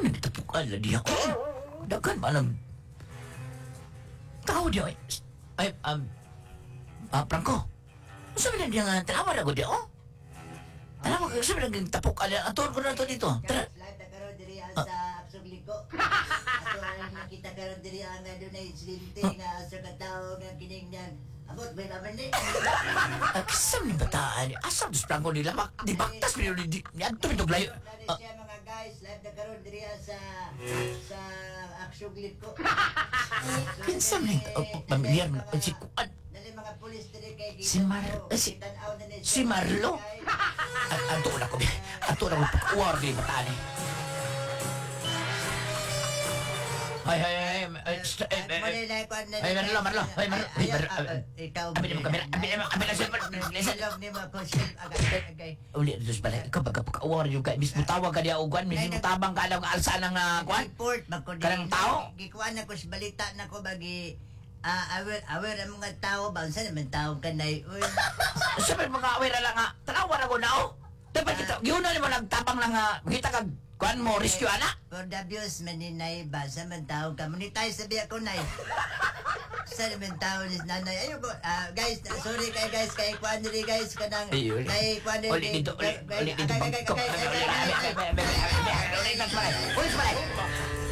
nagtapukan na diya ko. Dagan ba ng tao diya? Ay, Franco. Sabi na diya nga, tanawa na ko diya, oh? Tanawa ka, sabi na nagtapukan na. Atuan ko na ito dito. Tara. Live na karon diri sa Absugli ko. Ato ang nakita karon diri ang doon ay silinte nga sa katao nga kining niyan. Abot may mamandi. Kasam ni bataan. Asam dos Franco nila. Di baktas pero di adto bitog layo. Dali siya mga guys, live na karon diri sa Absugli ko. Kasam ni pamilyar mo. Si Kuan. Dali mga pulis diri kay Si Marlo. Ato na ko. Ato na ko. Pag-uwar di bataan eh. Ay, Marlo. Ikaw. Abi mo kamera. Abi na cellphone. Love ni mo ko shit agay. Uli, dos pala. Ikaw pagka-uwar yung ka. Mismo tawag ka niya uguan. Mismo tabang ka lang alsa ng kuan. Report magko Kanang tao? Gikuan na ko sa balita na ko bagi aware ang mga tao ba unsa naman tao kanay uy. Sabi mga aware lang nga. Tanawa na ko na oh. Dapat kita. Giuna mo nagtabang lang nga. Kita kag kuan mo rescue ana. For the abuse maninay ba sa man tao ka monetize sabi ako nay. Sa naman tao ni nanay ayo ko guys sorry kay guys kay kuan diri guys kanang kay kuan diri. Uli dito. Uli dito. Uli dito.